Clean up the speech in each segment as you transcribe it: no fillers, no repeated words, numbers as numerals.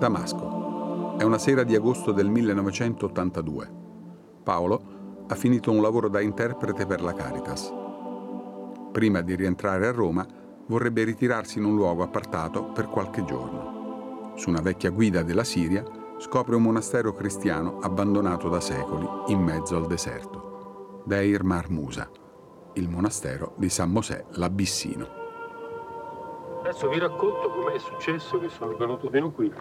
Damasco. È una sera di agosto del 1982. Paolo ha finito un lavoro da interprete per la Caritas. Prima di rientrare a Roma, vorrebbe ritirarsi in un luogo appartato per qualche giorno. Su una vecchia guida della Siria, scopre un monastero cristiano abbandonato da secoli in mezzo al deserto. Deir Marmusa, il monastero di San Mosè l'Abissino. Adesso vi racconto com'è successo che sono venuto fino qui.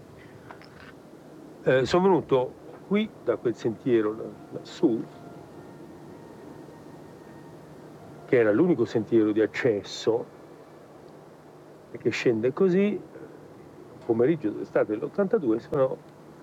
Sono venuto qui da quel sentiero lassù, che era l'unico sentiero di accesso, che scende così. Pomeriggio d'estate dell'82 sono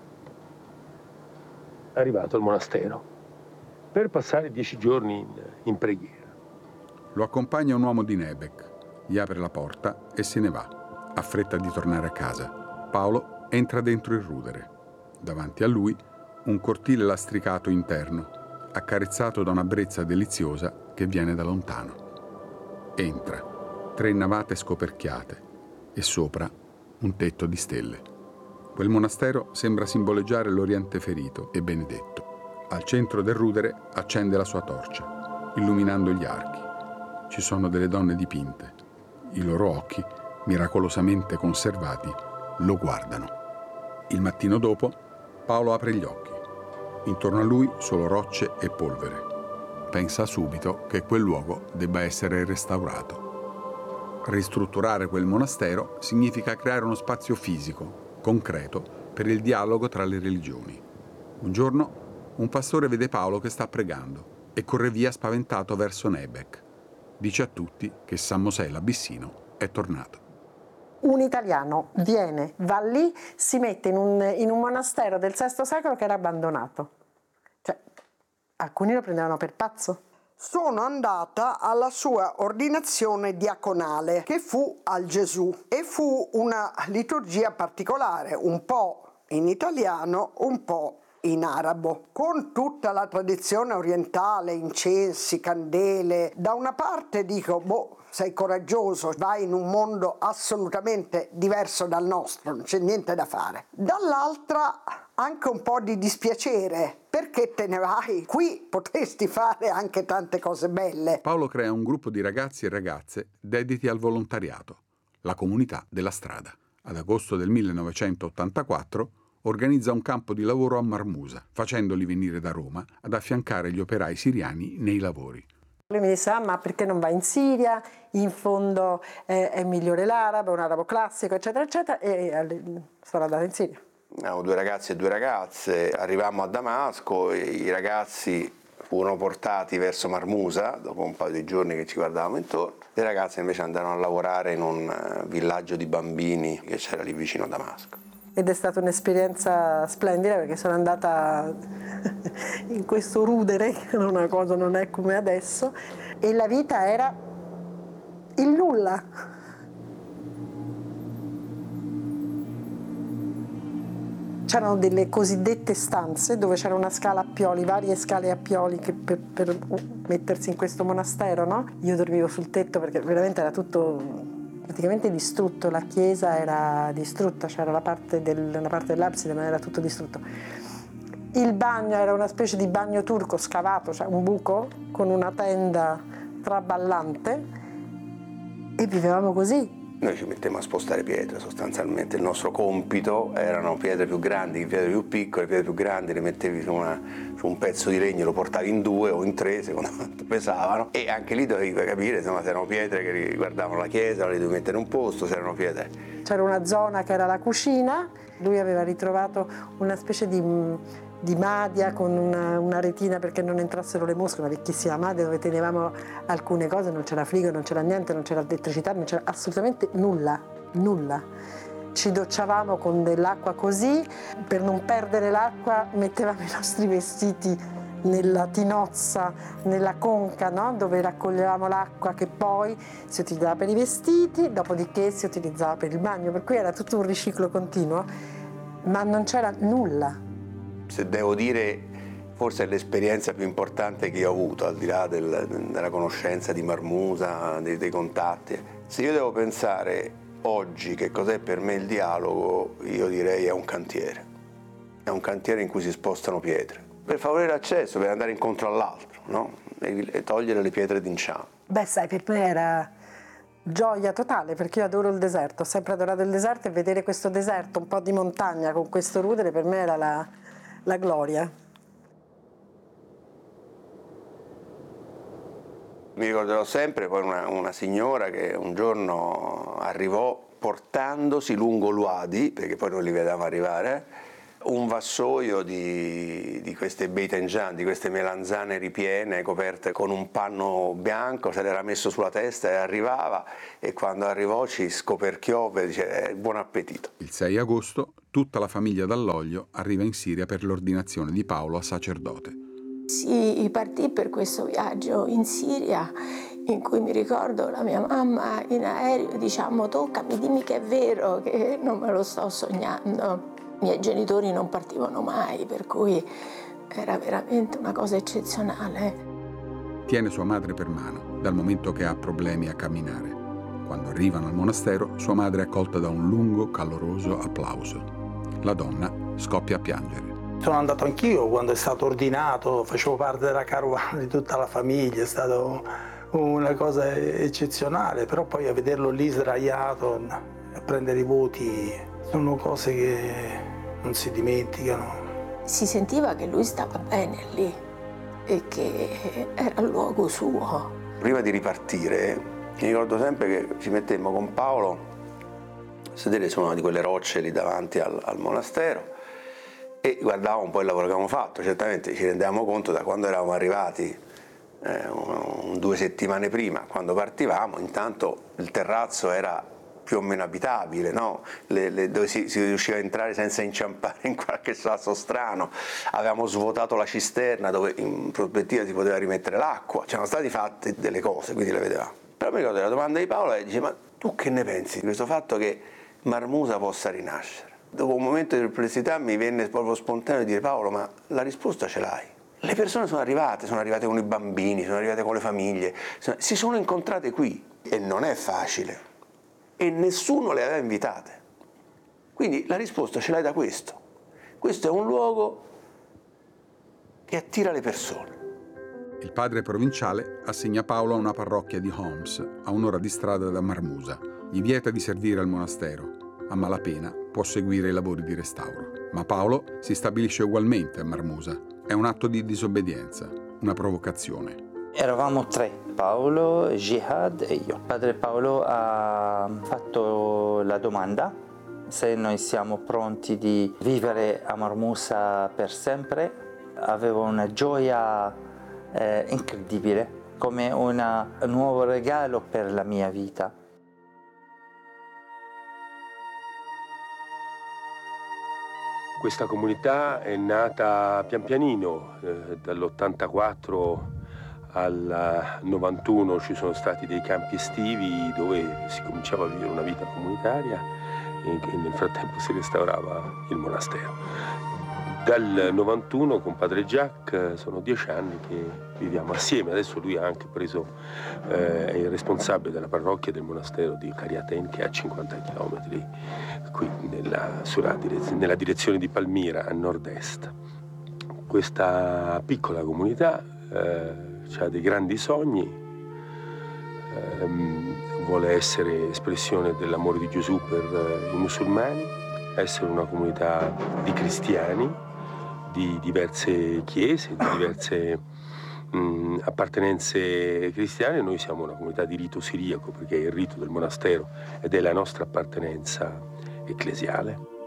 arrivato al monastero per passare 10 giorni in preghiera. Lo accompagna un uomo di Nebek. Gli apre la porta e se ne va. Ha fretta di tornare a casa. Paolo entra dentro il rudere. Davanti a lui un cortile lastricato interno, accarezzato da una brezza deliziosa che viene da lontano. Entra. 3 navate scoperchiate e sopra un tetto di stelle. Quel monastero sembra simboleggiare l'Oriente ferito e benedetto. Al centro del rudere accende la sua torcia, illuminando gli archi. Ci sono delle donne dipinte. I loro occhi, miracolosamente conservati, lo guardano. Il mattino dopo, Paolo apre gli occhi. Intorno a lui solo rocce e polvere. Pensa subito che quel luogo debba essere restaurato. Ristrutturare quel monastero significa creare uno spazio fisico, concreto, per il dialogo tra le religioni. Un giorno, un pastore vede Paolo che sta pregando e corre via spaventato verso Nebek. Dice a tutti che San Mosè l'Abissino è tornato. Un italiano viene, va lì, si mette in un monastero del VI secolo che era abbandonato. Cioè, alcuni lo prendevano per pazzo. Sono andata alla sua ordinazione diaconale, che fu al Gesù, e fu una liturgia particolare, un po' in italiano, un po' in arabo, con tutta la tradizione orientale, incensi, candele. Da una parte dico, sei coraggioso, vai in un mondo assolutamente diverso dal nostro, non c'è niente da fare. Dall'altra anche un po' di dispiacere, perché te ne vai? Qui potresti fare anche tante cose belle. Paolo crea un gruppo di ragazzi e ragazze dediti al volontariato, la comunità della strada. Ad agosto del 1984 organizza un campo di lavoro a Marmusa, facendoli venire da Roma ad affiancare gli operai siriani nei lavori. Lui mi disse, ma perché non vai in Siria? In fondo è migliore l'arabo, un arabo classico, eccetera, eccetera, e sono andata in Siria. Avevo 2 ragazzi e 2 ragazze, arrivammo a Damasco, e i ragazzi furono portati verso Marmusa, dopo un paio di giorni che ci guardavamo intorno. Le ragazze invece andarono a lavorare in un villaggio di bambini che c'era lì vicino a Damasco. Ed è stata un'esperienza splendida perché sono andata in questo rudere, che una cosa non è come adesso, e la vita era il nulla. C'erano delle cosiddette stanze dove c'era una scala a pioli, varie scale a pioli che per mettersi in questo monastero, no? Io dormivo sul tetto perché veramente era tutto praticamente distrutto, la chiesa era distrutta, c'era una parte dell'abside ma era tutto distrutto. Il bagno era una specie di bagno turco scavato, cioè un buco con una tenda traballante, e vivevamo così. Noi ci mettemmo a spostare pietre, sostanzialmente il nostro compito erano pietre più grandi, pietre più piccole, pietre più grandi, le mettevi su un pezzo di legno, lo portavi in 2 o in 3 secondo quanto pesavano, e anche lì dovevi capire, insomma, se erano pietre che riguardavano la chiesa, le dovevi mettere in un posto, se erano pietre. C'era una zona che era la cucina, lui aveva ritrovato una specie di madia con una retina perché non entrassero le mosche, una vecchissima madia dove tenevamo alcune cose, non c'era frigo, non c'era niente, non c'era elettricità, non c'era assolutamente nulla. Ci docciavamo con dell'acqua così, per non perdere l'acqua mettevamo i nostri vestiti nella tinozza, nella conca, no? Dove raccoglievamo l'acqua che poi si utilizzava per i vestiti, dopodiché si utilizzava per il bagno, per cui era tutto un riciclo continuo, ma non c'era nulla. Se devo dire, forse è l'esperienza più importante che ho avuto, al di là della conoscenza di Marmusa, dei contatti. Se io devo pensare oggi che cos'è per me il dialogo, io direi è un cantiere. È un cantiere in cui si spostano pietre, per favorire l'accesso, per andare incontro all'altro, no? E togliere le pietre d'inciampo. Beh, sai, per me era gioia totale, perché io adoro il deserto, ho sempre adorato il deserto, e vedere questo deserto, un po' di montagna con questo rudere, per me era la gloria. Mi ricorderò sempre poi una signora che un giorno arrivò portandosi lungo l'Uadi, perché poi non li vedevamo arrivare, un vassoio di queste beitinjan, di queste melanzane ripiene coperte con un panno bianco, se l'era messo sulla testa e arrivava, e quando arrivò ci scoperchiò e dice buon appetito. Il 6 agosto tutta la famiglia Dall'Oglio arriva in Siria per l'ordinazione di Paolo a sacerdote. Si partì per questo viaggio in Siria, in cui mi ricordo la mia mamma in aereo, diciamo, toccami, dimmi che è vero, che non me lo sto sognando. I miei genitori non partivano mai, per cui era veramente una cosa eccezionale. Tiene sua madre per mano, dal momento che ha problemi a camminare. Quando arrivano al monastero, sua madre è accolta da un lungo, caloroso applauso. La donna scoppia a piangere. Sono andato anch'io quando è stato ordinato, facevo parte della carovana di tutta la famiglia, è stato una cosa eccezionale, però poi a vederlo lì sdraiato, a prendere i voti, sono cose che non si dimenticano. Si sentiva che lui stava bene lì e che era il luogo suo. Prima di ripartire, mi ricordo sempre che ci mettemmo con Paolo a sedere su una di quelle rocce lì davanti al monastero e guardavamo un po' il lavoro che avevamo fatto. Certamente ci rendevamo conto da quando eravamo arrivati 2 settimane prima, quando partivamo, intanto il terrazzo era più o meno abitabile, no? Dove si riusciva a entrare senza inciampare in qualche sasso strano. Avevamo svuotato la cisterna dove in prospettiva si poteva rimettere l'acqua. C'erano state fatte delle cose, quindi le vedevamo. Però mi ricordo la domanda di Paolo e dice: ma tu che ne pensi di questo fatto che Marmusa possa rinascere? Dopo un momento di perplessità mi venne proprio spontaneo di dire: Paolo, ma la risposta ce l'hai. Le persone sono arrivate con i bambini, sono arrivate con le famiglie, si sono incontrate qui e non è facile e nessuno le aveva invitate. Quindi la risposta ce l'hai da questo. Questo è un luogo che attira le persone. Il padre provinciale assegna Paolo a una parrocchia di Homs, a un'ora di strada da Marmusa. Gli vieta di servire al monastero. A malapena può seguire i lavori di restauro. Ma Paolo si stabilisce ugualmente a Marmusa. È un atto di disobbedienza, una provocazione. Eravamo 3, Paolo, Jihad e io. Padre Paolo ha fatto la domanda se noi siamo pronti di vivere a Marmusa per sempre. Avevo una gioia incredibile, come un nuovo regalo per la mia vita. Questa comunità è nata pian pianino, dall'84 al 91 ci sono stati dei campi estivi dove si cominciava a vivere una vita comunitaria e nel frattempo si restaurava il monastero. Dal 91 con padre Jacques sono 10 anni che viviamo assieme. Adesso lui ha anche preso, è il responsabile della parrocchia del monastero di Cariaten, che è a 50 km qui nella direzione di Palmira, a nord-est. Questa piccola comunità ha dei grandi sogni, vuole essere espressione dell'amore di Gesù per i musulmani, essere una comunità di cristiani, di diverse chiese, di diverse appartenenze cristiane. Noi siamo una comunità di rito siriaco perché è il rito del monastero ed è la nostra appartenenza ecclesiale.